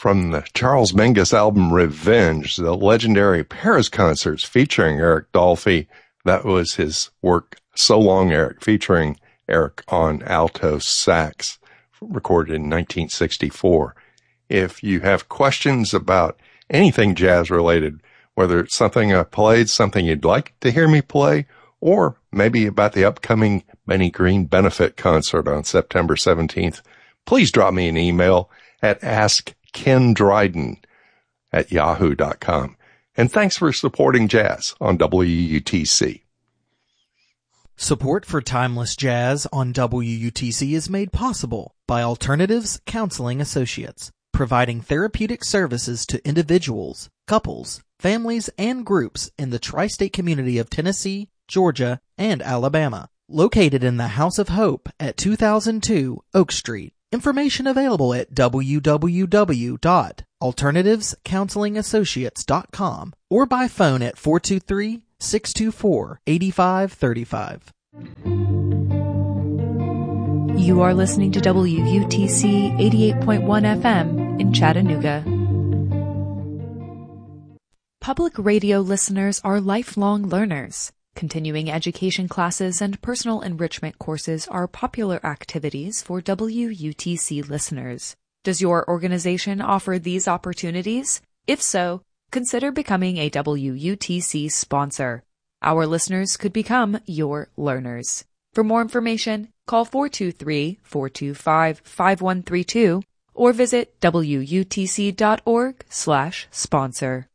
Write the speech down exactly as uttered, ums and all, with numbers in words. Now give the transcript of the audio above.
from the Charles Mingus album Revenge, the legendary Paris concerts featuring Eric Dolphy. That was his work, So Long, Eric, featuring Eric on alto sax, recorded in nineteen sixty-four. If you have questions about anything jazz-related, whether it's something I played, something you'd like to hear me play, or maybe about the upcoming Benny Green benefit concert on September seventeenth, please drop me an email at askkendryden at yahoo dot com. And thanks for supporting jazz on W U T C. Support for Timeless Jazz on W U T C is made possible by Alternatives Counseling Associates, providing therapeutic services to individuals, couples, families, and groups in the tri-state community of Tennessee, Georgia, and Alabama. Located in the House of Hope at two thousand two Oak Street. Information available at w w w dot alternatives counseling associates dot com or by phone at four two three, six two four, eight five three five. You are listening to W U T C eighty-eight point one F M in Chattanooga. Public radio listeners are lifelong learners. Continuing education classes and personal enrichment courses are popular activities for W U T C listeners. Does your organization offer these opportunities? If so, consider becoming a W U T C sponsor. Our listeners could become your learners. For more information, call four two three, four two five, five one three two or visit W U T C dot org slash sponsor.